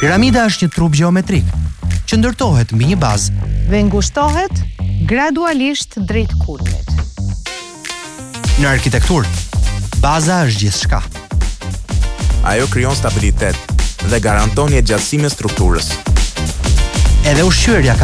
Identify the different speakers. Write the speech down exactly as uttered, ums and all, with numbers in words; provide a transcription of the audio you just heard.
Speaker 1: Piramida është një trup gjeometrik që ndërtohet mbi një bazë
Speaker 2: dhe ngushtohet gradualisht drejt kulmit.
Speaker 1: Në arkitekturë, baza është gjithçka.
Speaker 3: Ajo krijon stabilitet dhe garanton jetëgjatësimin e strukturës.
Speaker 1: Edhe ushqyerja ka